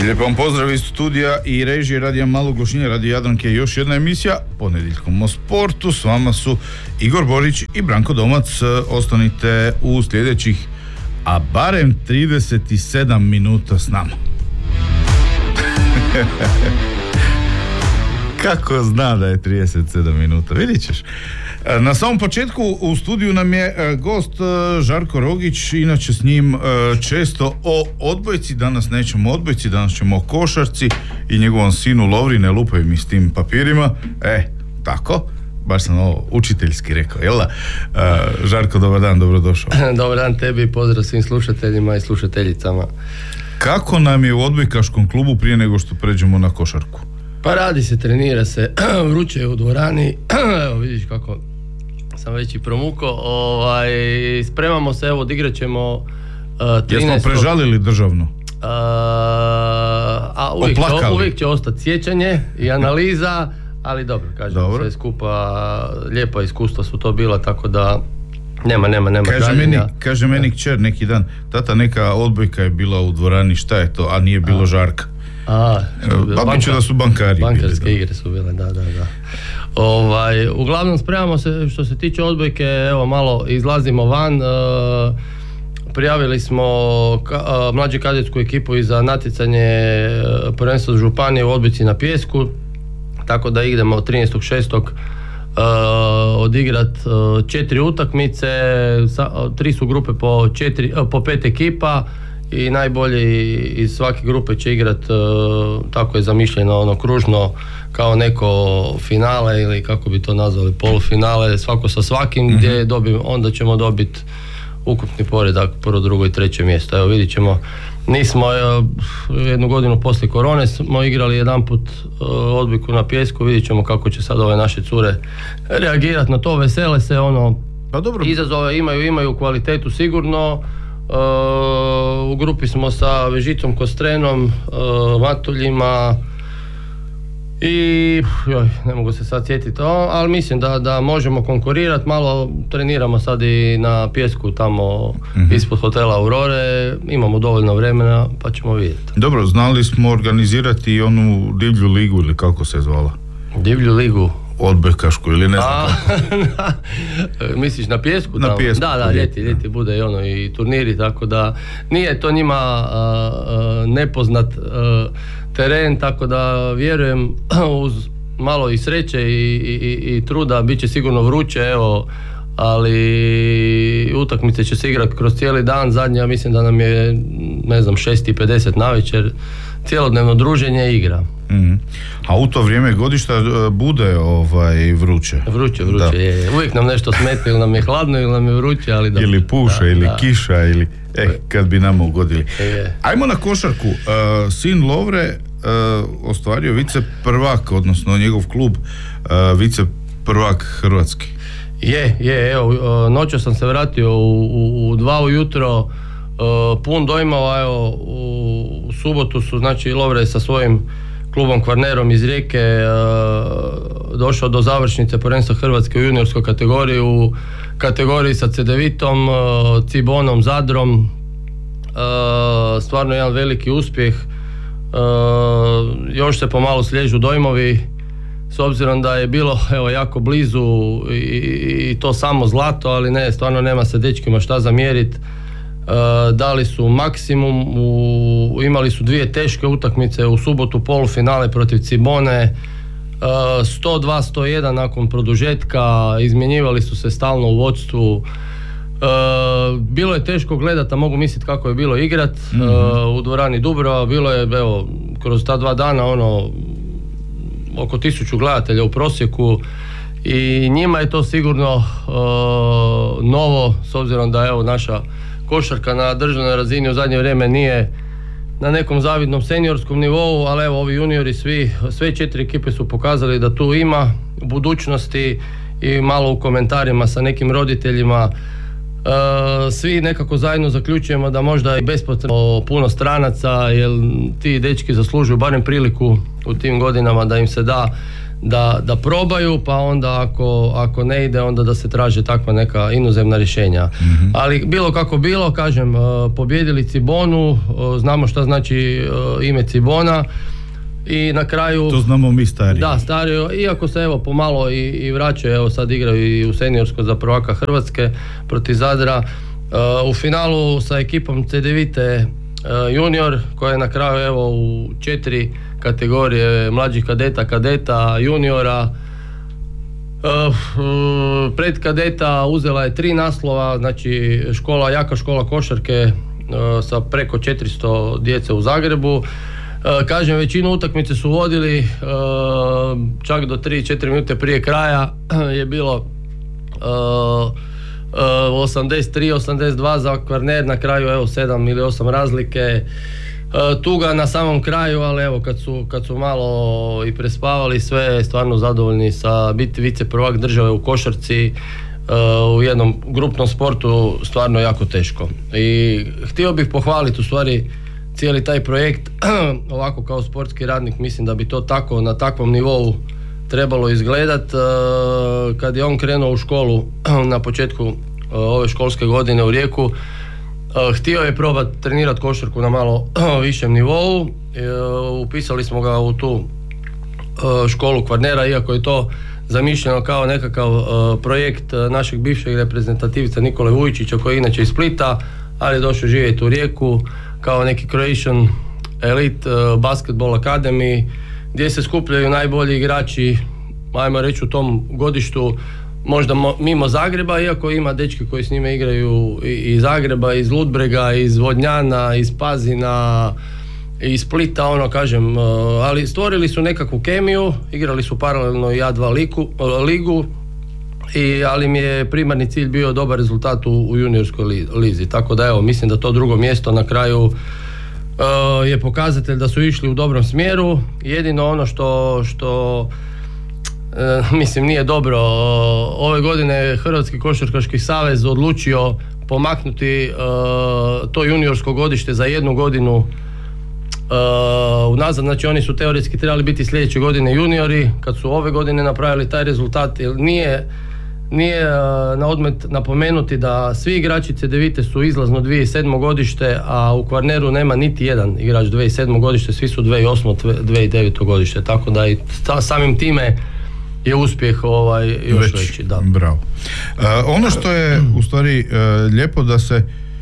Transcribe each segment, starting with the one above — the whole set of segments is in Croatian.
Lijep vam pozdrav iz studija i režije Radija Malog Lošinja, Radio Jadranke, još jedna emisija Ponedjeljkom o sportu. S vama su Igor Borić i Branko Domac. Ostanite u sljedećih, a barem 37 minuta s nama. Kako zna da je 37 minuta, vidit ćeš. Na samom početku u studiju nam je gost Žarko Rogić, inače s njim često o odbojci. Danas nećemo o odbojci, danas ćemo o košarci i njegovom sinu Lovri. Ne lupaj mi s tim papirima. Tako, baš sam ovo učiteljski rekao, jel da? Žarko, dobar dan, dobrodošao. Dobar dan tebi i pozdrav svim slušateljima i slušateljicama. Kako nam je u odbojkaškom klubu prije nego što pređemo na košarku? Pa radi se, trenira se, vruće je u dvorani, evo vidiš kako sam već i promukao, spremamo se, evo odigrat ćemo 13. Jesmo prežalili državno? Uvijek će ostati sjećanje i analiza, ali dobro, kažem, sve skupa, lijepa iskustva su to bila, tako da nema Kaže meni kćer neki dan, tata, neka odbojka je bila u dvorani, šta je to, a nije bilo Žarka. Babiću da su bankari. Bankarske igre su bile, da. Uglavnom spremamo se, što se tiče odbojke, evo malo izlazimo van. Prijavili smo mlađu kadetsku ekipu i za natjecanje prvenstva županije u odbojci na pijesku, tako da idemo od 13.6. odigrat 4 utakmice, 3 su grupe po 5 ekipa i najbolji iz svake grupe će igrat, tako je zamišljeno, kružno kao neko finale ili kako bi to nazvali, polufinale, svako sa svakim, gdje onda ćemo dobiti ukupni poredak, prvo, drugo i treće mjesto. Evo vidit ćemo, nismo jednu godinu poslije korone smo igrali jedanput odbojku na pijesku, vidit ćemo kako će sad ove naše cure reagirati na to, vesele se, pa dobro. Izazove imaju kvalitetu sigurno. U grupi smo sa Vežicom, Kostrenom, Matuljima i ne mogu se sad sjetiti, ali mislim da možemo konkurirati. Malo treniramo sad i na pijesku tamo ispod hotela Aurore, imamo dovoljno vremena pa ćemo vidjeti. Dobro, znali smo organizirati i onu divlju ligu ili kako se zvala? Divlju ligu? Odbojkašku ili ne znam kako. Misliš na pijesku? Na pijesku. Da, ljeti bude i turniri, tako da nije to njima nepoznat teren, tako da vjerujem uz malo i sreće i truda bit će sigurno vruće, ali utakmice će se igrati kroz cijeli dan. Zadnja mislim da nam je 6:50 navečer, cijelodnevno druženje i igra. A u to vrijeme godišta bude vruće. Vruće je. Uvijek nam nešto smeta, ili nam je hladno ili nam je vruće, ali da. Ili puše, ili kiša, ili kad bi nama ugodili. Ajmo na košarku. Sin Lovre ostvario vice prvak, odnosno njegov klub vice prvak Hrvatski. Evo, noćas sam se vratio u 2 ujutro, pun dojmova. Evo, u subotu su, znači, Lovre sa svojim klubom Kvarnerom iz Rijeke došao do završnice prvenstva Hrvatske u juniorskoj kategoriji, u kategoriji sa Cedevitom, Cibonom, Zadrom. Stvarno jedan veliki uspjeh. Još se pomalo slježu dojmovi, s obzirom da je bilo jako blizu i to samo zlato, ali ne, stvarno nema se dečkima šta zamjeriti. Dali su maksimum, imali su 2 teške utakmice, u subotu polufinale protiv Cibone, 102-101 nakon produžetka, izmjenjivali su se stalno u vodstvu. Bilo je teško gledati, a mogu misliti kako je bilo igrat u dvorani Dubrava. Bilo je, kroz ta 2 dana oko 1000 gledatelja u prosjeku i njima je to sigurno novo, s obzirom da naša košarka na državnoj razini u zadnje vrijeme nije na nekom zavidnom seniorskom nivou, ali ovi juniori sve 4 ekipe su pokazali da tu ima budućnosti i malo u komentarima sa nekim roditeljima svi nekako zajedno zaključujemo da možda i bespotrebno puno stranaca, jer ti dečki zaslužuju barem priliku u tim godinama da im se da da probaju, pa onda ako ne ide, onda da se traže takva neka inozemna rješenja. Ali bilo kako bilo, kažem, pobijedili Cibonu, znamo šta znači ime Cibona, i na kraju... To znamo mi stariji. Da, stariji, iako se evo pomalo i vraćaju, evo sad igraju i u seniorsko za prvaka Hrvatske protiv Zadra. U finalu sa ekipom C9 junior, koja je na kraju evo u 4 kategorije mlađih kadeta, juniora, pred kadeta uzela je 3 naslova, znači jaka škola košarke sa preko 400 djece u Zagrebu. Kažem, većinu utakmice su vodili, čak do 3-4 minute prije kraja je bilo 83-82 za Kvarner, na kraju evo 7 ili 8 razlike. Tuga na samom kraju, ali evo kad su malo i prespavali sve, stvarno zadovoljni sa biti vice prvak države u košarci u jednom grupnom sportu, stvarno jako teško. I htio bih pohvaliti u stvari cijeli taj projekt. Ovako kao sportski radnik mislim da bi to tako na takvom nivou trebalo izgledat. Kad je on krenuo u školu na početku ove školske godine u Rijeku, htio je probati trenirati košarku na malo višem nivou. Upisali smo ga u tu školu Kvarnera, iako je to zamišljeno kao nekakav projekt našeg bivšeg reprezentativca Nikole Vujčića, koji je inače iz Splita, ali je došao živjeti u Rijeku kao neki Croatian Elite Basketball Academy, gdje se skupljaju najbolji igrači, ajmo reći u tom godištu, možda mimo Zagreba, iako ima dečki koji s njime igraju iz Zagreba, iz Ludbrega, iz Vodnjana, iz Pazina, iz Splita, kažem, ali stvorili su nekakvu kemiju, igrali su paralelno i A2 ligu, ali mi je primarni cilj bio dobar rezultat u juniorskoj lizi, tako da evo, mislim da to drugo mjesto na kraju je pokazatelj da su išli u dobrom smjeru. Jedino ono što mislim nije dobro, ove godine Hrvatski košarkaški savez odlučio pomaknuti to juniorsko godište za 1 godinu unazad, znači oni su teoretski trebali biti sljedeće godine juniori, kad su ove godine napravili taj rezultat, jer nije na odmet napomenuti da svi igrači C9 su izlazno 2007. godište, a u Kvarneru nema niti jedan igrač 2007. godište, svi su 2008. 2009. godište, tako da i samim time je uspjeh još veći. Da. Bravo. Ono što je u stvari lijepo da se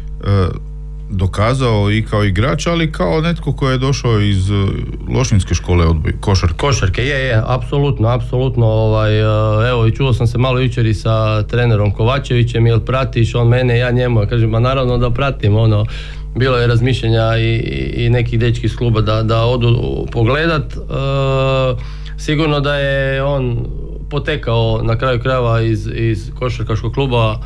dokazao i kao igrač, ali kao netko koji je došao iz Lošinjske škole košarke. Je, apsolutno. Evo, i čuo sam se malo jučer i sa trenerom Kovačevićem, jel pratiš on mene, ja njemu, kažem, ma naravno da pratim, bilo je razmišljanja i nekih dečki iz kluba da odu pogledat. Sigurno da je on potekao na kraju krajeva iz košarkaškog kluba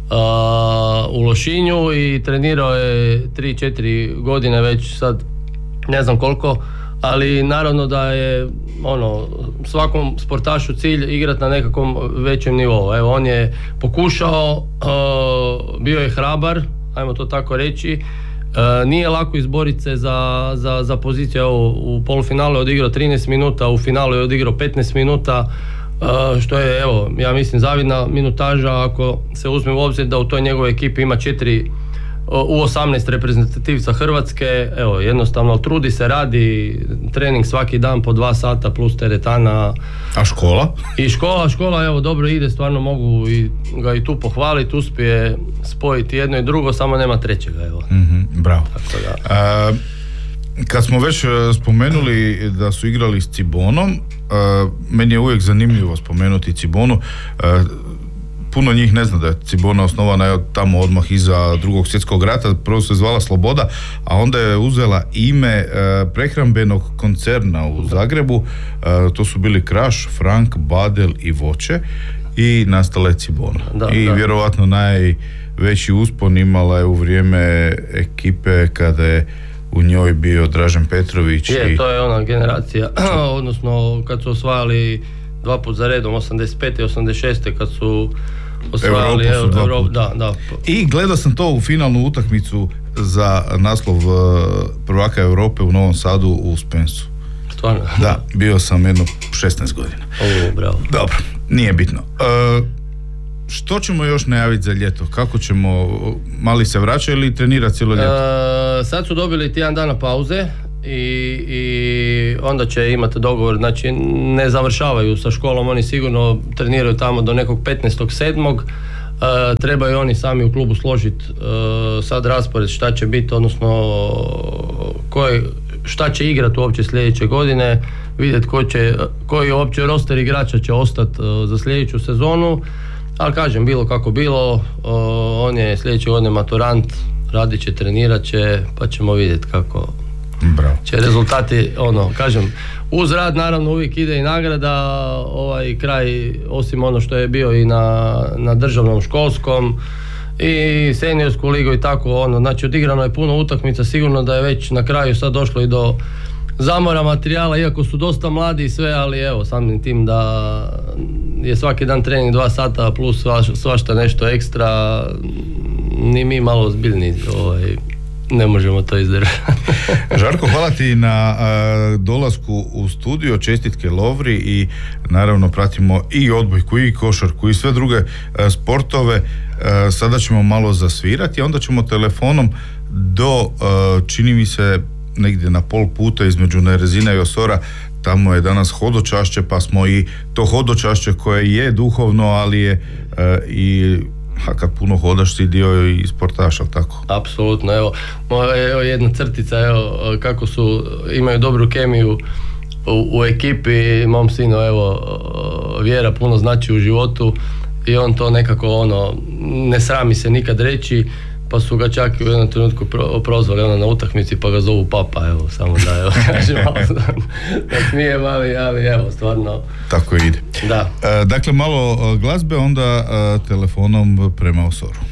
u Lošinju i trenirao je 3-4 godine već, sad ne znam koliko, ali naravno da je svakom sportašu cilj igrati na nekakvom većem nivou. Evo, on je pokušao, bio je hrabar, ajmo to tako reći. Nije lako izboriti se za poziciju. Evo, u polufinalu je odigrao 13 minuta, u finalu je odigrao 15 minuta, što je, evo, ja mislim zavidna minutaža ako se uzme u obzir da u toj njegovoj ekipi ima 4 U18 reprezentativca Hrvatske. Evo, jednostavno trudi se, radi trening svaki dan po 2 sata plus teretana. A škola? I škola evo dobro ide, stvarno mogu ga i tu pohvaliti, uspije spojiti jedno i drugo, samo nema trećega, evo. Bravo. Tako da. Kad smo već spomenuli da su igrali s Cibonom, meni je uvijek zanimljivo spomenuti Cibonu. Puno njih ne zna da je Cibona osnovana tamo odmah iza Drugog svjetskog rata, prvo se zvala Sloboda, a onda je uzela ime prehrambenog koncerna u Zagrebu. To su bili Kraš, Frank, Badel i Voće, i nastala je Cibona. Vjerovatno najveći uspon imala je u vrijeme ekipe kada je u njoj bio Dražen Petrović. To je ona generacija, odnosno kad su osvajali 2 put za redom, 85. i 86. kad su osvajali Europu. Da. I gledao sam to u finalnu utakmicu za naslov prvaka Europe u Novom Sadu u Spensu. Stvarno? Da, bio sam jedno 16 godina. Bravo. Dobro, nije bitno. Što ćemo još najaviti za ljeto? Kako ćemo, mali se vraća ili trenira cijelo ljeto? Sad su dobili tjedan dana pauze i onda će imati dogovor, znači ne završavaju sa školom, oni sigurno treniraju tamo do nekog 15.7. Trebaju oni sami u klubu složiti sad raspored šta će biti, odnosno šta će igrati uopće sljedeće godine, vidjeti koji uopće roster igrača će ostati za sljedeću sezonu, ali kažem, bilo kako bilo, on je sljedeće godine maturant, radit će, trenirat će, pa ćemo vidjeti kako će rezultati, kažem, uz rad naravno uvijek ide i nagrada, ovaj kraj, osim ono što je bio i na državnom školskom i seniorsku ligu i tako, znači odigrano je puno utakmica, sigurno da je već na kraju sad došlo i do zamora materijala, iako su dosta mladi i sve, ali evo, samim tim da je svaki dan trening 2 sata plus svašta nešto ekstra, ni mi malo ozbiljni ne možemo to izdržati. Žarko, hvala ti na dolasku u studio, čestitke Lovri i naravno pratimo i odbojku i košarku i sve druge sportove. Sada ćemo malo zasvirati, a onda ćemo telefonom do, čini mi se, negdje na pol puta između Nerezina i Osora, tamo je danas hodočašće, pa smo i to hodočašće koje je duhovno, ali je a kad puno hodaš si dio i sportaš, ali tako? Apsolutno, evo jedna crtica, kako imaju dobru kemiju u ekipi, mom sinu, vjera puno znači u životu i on to nekako ne srami se nikad reći, pa su ga čak u jednom trenutku prozvali na utakmici, pa ga zovu papa, samo da kažem malo da smijem, ali stvarno. Tako ide. Da. Dakle, malo glazbe, onda telefonom prema Osoru.